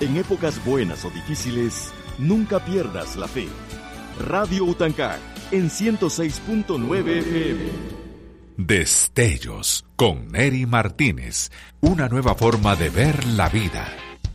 En épocas buenas o difíciles, nunca pierdas la fe. Radio Utancá, en 106.9 FM. Destellos con Neri Martínez. Una nueva forma de ver la vida.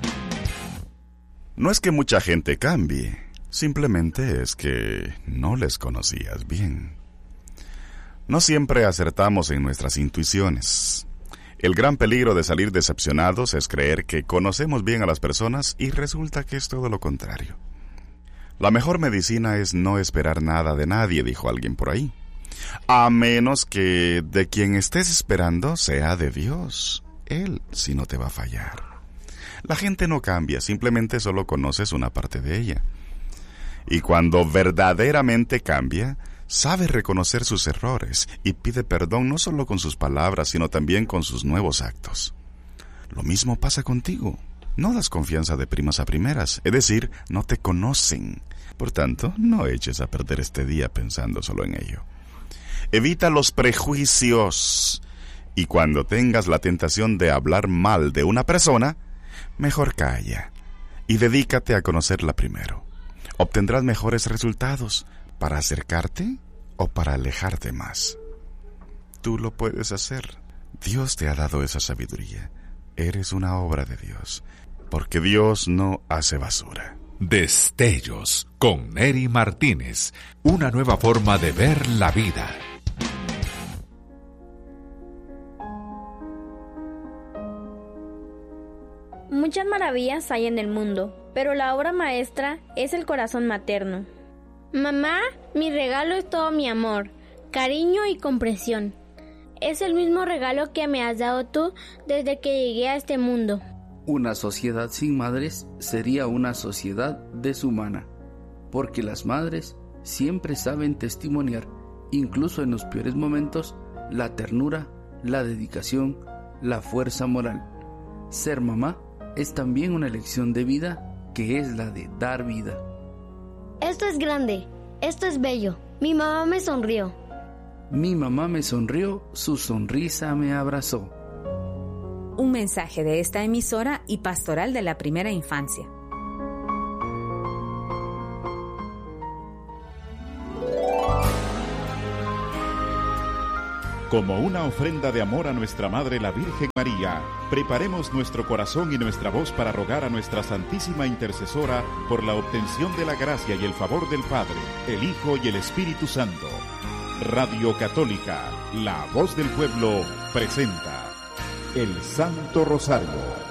No es que mucha gente cambie, simplemente es que no les conocías bien. No siempre acertamos en nuestras intuiciones. El gran peligro de salir decepcionados es creer que conocemos bien a las personas y resulta que es todo lo contrario. La mejor medicina es no esperar nada de nadie, dijo alguien por ahí. A menos que de quien estés esperando sea de Dios. Él sí no te va a fallar. La gente no cambia, simplemente solo conoces una parte de ella. Y cuando verdaderamente cambia, sabe reconocer sus errores y pide perdón no solo con sus palabras, sino también con sus nuevos actos. Lo mismo pasa contigo. No das confianza de primas a primeras, es decir, no te conocen. Por tanto, no eches a perder este día pensando solo en ello. Evita los prejuicios. Y cuando tengas la tentación de hablar mal de una persona, mejor calla y dedícate a conocerla primero. Obtendrás mejores resultados para acercarte o para alejarte más. Tú lo puedes hacer. Dios te ha dado esa sabiduría. Eres una obra de Dios, porque Dios no hace basura. Destellos con Neri Martínez. Una nueva forma de ver la vida. Muchas maravillas hay en el mundo, pero la obra maestra es el corazón materno. Mamá, mi regalo es todo mi amor, cariño y comprensión. Es el mismo regalo que me has dado tú desde que llegué a este mundo. Una sociedad sin madres sería una sociedad deshumana, porque las madres siempre saben testimoniar, incluso en los peores momentos, la ternura, la dedicación, la fuerza moral. Ser mamá es también una elección de vida, que es la de dar vida. Esto es grande, esto es bello. Mi mamá me sonrió. Mi mamá me sonrió, su sonrisa me abrazó. Un mensaje de esta emisora y Pastoral de la Primera Infancia. Como una ofrenda de amor a nuestra Madre la Virgen María, preparemos nuestro corazón y nuestra voz para rogar a nuestra Santísima Intercesora por la obtención de la gracia y el favor del Padre, el Hijo y el Espíritu Santo. Radio Católica, la voz del pueblo, presenta el Santo Rosario.